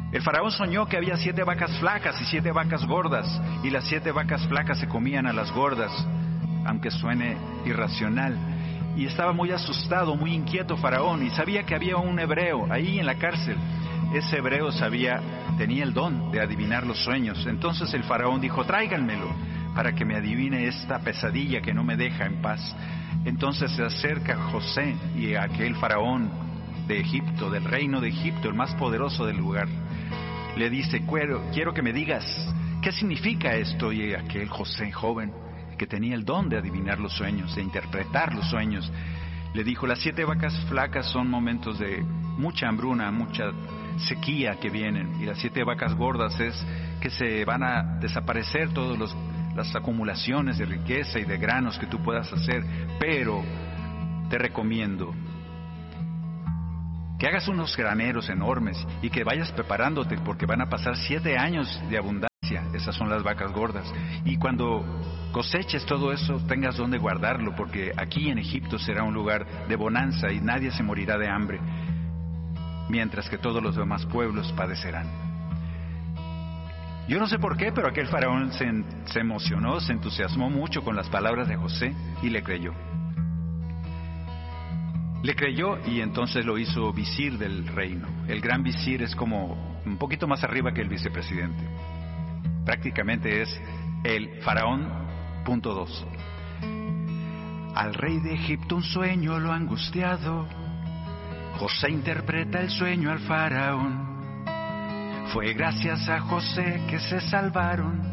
El faraón soñó que había 7 vacas flacas y 7 vacas gordas, y las 7 vacas flacas se comían a las gordas, aunque suene irracional. Y estaba muy asustado, muy inquieto faraón, y sabía que había un hebreo ahí en la cárcel. Ese hebreo tenía el don de adivinar los sueños. Entonces el faraón dijo: tráiganmelo para que me adivine esta pesadilla que no me deja en paz. Entonces se acerca José y aquel faraón de Egipto, del reino de Egipto, el más poderoso del lugar. Le dice: quiero que me digas qué significa esto. Y aquel José joven, que tenía el don de adivinar los sueños, de interpretar los sueños, le dijo: las 7 vacas flacas son momentos de mucha hambruna, mucha sequía que vienen, y las 7 vacas gordas es que se van a desaparecer todas las acumulaciones de riqueza y de granos que tú puedas hacer, pero te recomiendo que hagas unos graneros enormes y que vayas preparándote, porque van a pasar 7 años de abundancia. Esas son las vacas gordas. Y cuando coseches todo eso, tengas donde guardarlo, porque aquí en Egipto será un lugar de bonanza y nadie se morirá de hambre, mientras que todos los demás pueblos padecerán. Yo no sé por qué, pero aquel faraón se emocionó, se entusiasmó mucho con las palabras de José y le creyó. Le creyó y entonces lo hizo visir del reino. El gran visir es como un poquito más arriba que el vicepresidente. Prácticamente es el faraón .2. Al rey de Egipto un sueño lo ha angustiado. José interpreta el sueño al faraón. Fue gracias a José que se salvaron